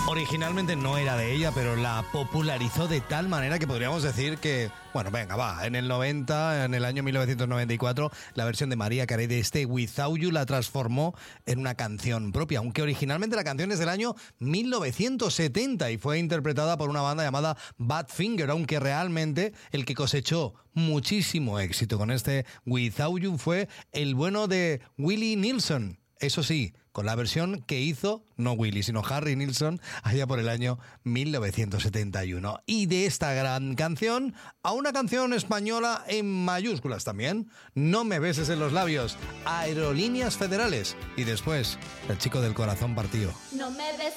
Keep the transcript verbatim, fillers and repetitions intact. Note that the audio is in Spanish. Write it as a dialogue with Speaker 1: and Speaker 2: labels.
Speaker 1: Originalmente no era de ella, pero la popularizó de tal manera que podríamos decir que, bueno, venga, va, en el noventa, en el año mil novecientos noventa y cuatro, la versión de Mariah Carey de este Without You la transformó en una canción propia, aunque originalmente la canción es del año mil novecientos setenta y fue interpretada por una banda llamada Badfinger, aunque realmente el que cosechó muchísimo éxito con este Without You fue el bueno de Willie Nelson. Eso sí, con la versión que hizo, no Willie, sino Harry Nilsson, allá por el año mil novecientos setenta y uno. Y de esta gran canción a una canción española en mayúsculas también. No me beses en los labios, Aerolíneas Federales. Y después, El chico del corazón partido.
Speaker 2: No me beses